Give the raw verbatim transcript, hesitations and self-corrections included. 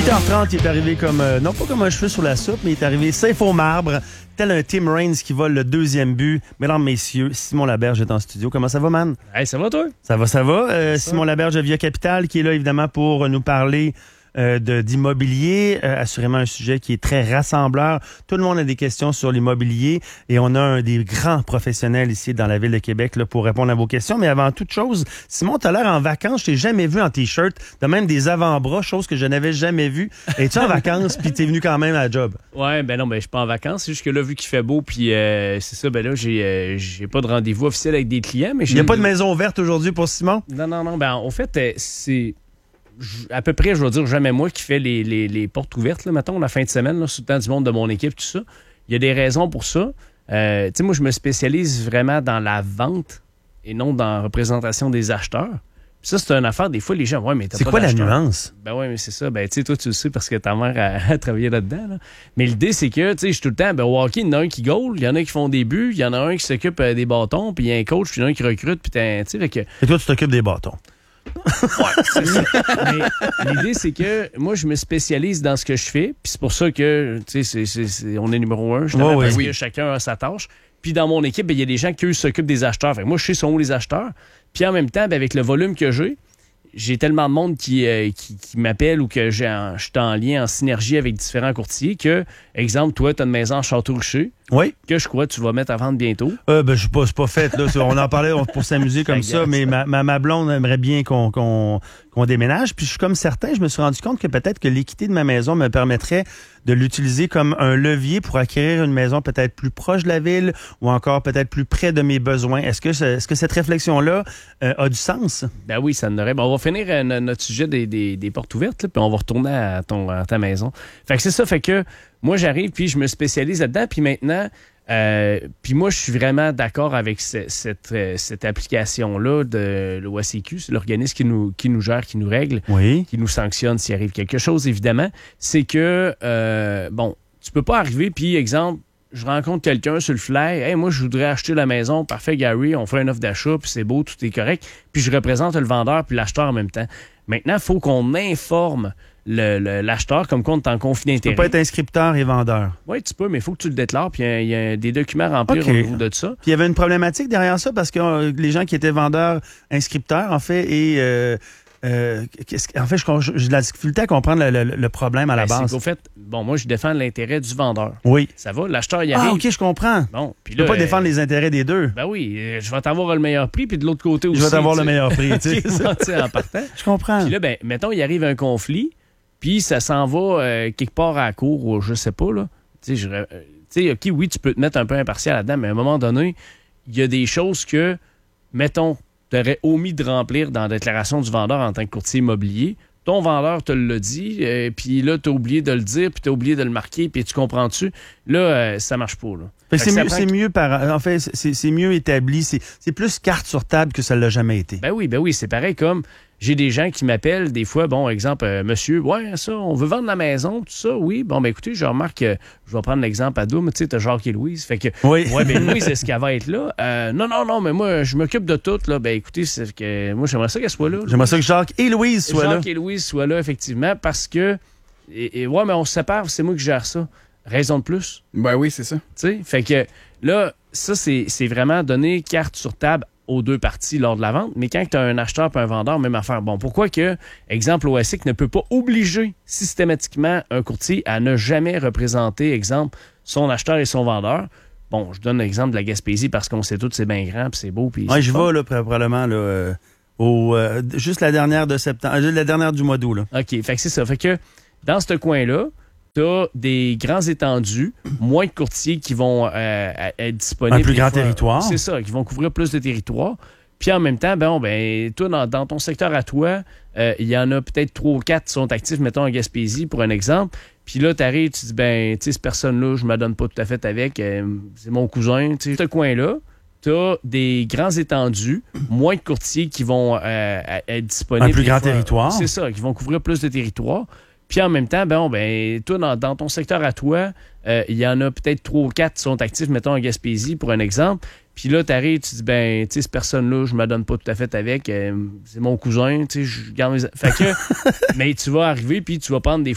heures trente, il est arrivé comme, euh, non pas comme un cheveu sur la soupe, mais il est arrivé safe au marbre, tel un Tim Raines qui vole le deuxième but. Mesdames, messieurs, Simon Laberge est en studio. Comment ça va, man? Hey, ça va, toi? Ça va, ça va. Euh, ça. Simon Laberge de Via Capital, qui est là, évidemment, pour nous parler euh, de, d'immobilier. Euh, assurément, un sujet qui est très rassembleur. Tout le monde a des questions sur l'immobilier et on a un des grands professionnels ici dans la ville de Québec là, pour répondre à vos questions. Mais avant toute chose, Simon, t'as l'air en vacances. Je t'ai jamais vu en T-shirt. T'as même des avant-bras, chose que je n'avais jamais vue. Es-tu en vacances puis t'es venu quand même à la job? Ouais, ben non, ben je suis pas en vacances. C'est juste que là, vu qu'il fait beau, puis euh, c'est ça, ben là, j'ai, euh, j'ai pas de rendez-vous officiel avec des clients. Mais Il n'y a pas de maison ouverte aujourd'hui pour Simon? Non, non, non. Ben, en fait, euh, c'est à peu près, je vais dire, jamais moi qui fais les, les, les portes ouvertes, là, mettons, la fin de semaine, là, sous le temps du monde de mon équipe, tout ça. Il y a des raisons pour ça. Euh, tu sais, moi, je me spécialise vraiment dans la vente et non dans la représentation des acheteurs. Puis ça, c'est une affaire, des fois, les gens, ouais, mais t'as c'est pas quoi d'acheteur. la nuance? Ben ouais, mais c'est ça. Ben, tu sais, toi, tu le sais parce que ta mère a, a travaillé là-dedans. Là. Mais l'idée, c'est que, tu sais, je suis tout le temps, ben, au hockey, il y en a un qui goal, il y en a qui font des buts, il y en a un qui s'occupe euh, des bâtons, puis il y a un coach, puis il y en a un qui recrute, puis t'as, tu sais, fait que. Et toi, tu t'occupes des bâtons. Ouais, c'est ça. Mais l'idée, c'est que moi, je me spécialise dans ce que je fais, puis c'est pour ça que, tu sais, c'est, c'est, c'est, on est numéro un, justement, oh, parce oui. que chacun a sa tâche. Puis dans mon équipe, il y a des gens qui, eux, s'occupent des acheteurs. Fait que moi, je sais sont où les acheteurs. Puis en même temps, ben, avec le volume que j'ai, j'ai tellement de monde qui, euh, qui, qui m'appelle ou que j'ai en, je suis en lien, en synergie avec différents courtiers que, exemple, toi, tu as une maison à Château-Richer. Oui. Que je crois tu vas mettre à vendre bientôt. Euh, ben, je suis pas, c'est pas fait, là. On en parlait pour s'amuser comme ça, mais ma, ma, ma blonde aimerait bien qu'on, qu'on, qu'on déménage. Puis je suis comme certain, je me suis rendu compte que peut-être que l'équité de ma maison me permettrait de l'utiliser comme un levier pour acquérir une maison peut-être plus proche de la ville ou encore peut-être plus près de mes besoins. Est-ce que, est-ce que cette réflexion-là euh, a du sens? Ben oui, ça en aurait. Ben, on va finir euh, notre sujet des, des, des portes ouvertes, là, puis on va retourner à, ton, à ta maison. Fait que c'est ça, fait que moi, j'arrive, puis je me spécialise là-dedans, puis maintenant, euh, puis moi, je suis vraiment d'accord avec ce, cette, euh, cette application-là de l'O A C Q, c'est l'organisme qui nous, qui nous gère, qui nous règle, oui. qui nous sanctionne s'il arrive quelque chose, évidemment. C'est que, euh, bon, tu peux pas arriver, puis, exemple, je rencontre quelqu'un sur le fly, « Hey, moi, je voudrais acheter la maison, parfait, Gary, on fait une offre d'achat, puis c'est beau, tout est correct. » Puis je représente le vendeur puis l'acheteur en même temps. Maintenant, il faut qu'on informe Le, le, l'acheteur, comme quoi on est en conflit d'intérêt. Tu peux pas être inscripteur et vendeur. Oui, tu peux, mais il faut que tu le déclares, puis il y, y a des documents à remplir okay. au niveau de ça. Puis il y avait une problématique derrière ça, parce que euh, les gens qui étaient vendeurs inscripteurs, en fait, et... Euh, euh, en fait, je, j'ai de la difficulté à comprendre le, le, le problème à la ben, base. C'est qu'au fait, bon, moi, je défends l'intérêt du vendeur. Oui. Ça va, l'acheteur, il arrive. Ah, OK, je comprends. Bon, puis tu là, peux pas euh, défendre les intérêts des deux. Ben oui, je vais t'avoir le meilleur prix, puis de l'autre côté aussi. Je vais t'avoir le meilleur prix, tu sais. En partant. Je comprends. Puis là, ben, mettons, il arrive un conflit, puis ça s'en va euh, quelque part à la cour, ou je sais pas, là. Tu sais, euh, OK, oui, tu peux te mettre un peu impartial là-dedans, mais à un moment donné, il y a des choses que, mettons, tu aurais omis de remplir dans la déclaration du vendeur en tant que courtier immobilier. Ton vendeur te l'a dit, euh, puis là, tu as oublié de le dire, puis tu as oublié de le marquer, puis tu comprends-tu? Là, euh, ça marche pas, là. Fait que c'est, que mieux, c'est mieux par, en fait, c'est, c'est mieux établi. C'est, c'est plus carte sur table que ça l'a jamais été. Ben oui, ben oui, c'est pareil comme j'ai des gens qui m'appellent des fois, bon, exemple, euh, monsieur, ouais, ça, on veut vendre la maison, tout ça, oui. Bon, ben écoutez, je remarque, euh, je vais prendre l'exemple à Doom, tu sais, t'as Jacques et Louise, fait que, oui. ouais, ben Louise, est-ce qu'elle va être là? Euh, non, non, non, mais moi, je m'occupe de tout, là. Ben écoutez, c'est que moi, j'aimerais ça qu'elle soit là. là. J'aimerais ça que Jacques et Louise soient Jacques là. Jacques et Louise soient là, effectivement, parce que, et, et ouais, mais on se sépare, c'est moi qui gère ça. Raison de plus. Ben oui, c'est ça. Tu sais, fait que là, ça, c'est, c'est vraiment donner carte sur table aux deux parties lors de la vente. Mais quand tu as un acheteur et un vendeur, même affaire. Bon, pourquoi que, exemple, l'O A C ne peut pas obliger systématiquement un courtier à ne jamais représenter, exemple, son acheteur et son vendeur? Bon, je donne l'exemple de la Gaspésie parce qu'on sait tous c'est bien grand puis c'est beau. Puis ouais, je vais là, probablement, là, euh, au, euh, juste la dernière de septembre, euh, la dernière du mois d'août, là. OK, fait que c'est ça. Fait que dans ce coin-là, t'as des grands étendues, moins de courtiers qui vont euh, être disponibles. Un plus grand fois, territoire. C'est ça, qui vont couvrir plus de territoire. Puis en même temps, bon, ben, toi, dans, dans ton secteur à toi, il euh, y en a peut-être trois ou quatre qui sont actifs, mettons, en Gaspésie, pour un exemple. Puis là, t'arrives, tu dis, ben, tu sais, cette personne-là, je me donne pas tout à fait avec, euh, c'est mon cousin. Tu sais, ce coin-là, t'as des grands étendues, moins de courtiers qui vont euh, être disponibles. Un plus grand fois, territoire. C'est ça, qui vont couvrir plus de territoire. Puis en même temps, bon, ben, toi, dans, dans ton secteur à toi, il euh, y en a peut-être trois ou quatre qui sont actifs, mettons, en Gaspésie, pour un exemple. Puis là, t'arrives, tu dis, ben, tu sais, cette personne-là, je me donne pas tout à fait avec, euh, c'est mon cousin, tu sais, je garde mes... Fait que, mais tu vas arriver, puis tu vas prendre des,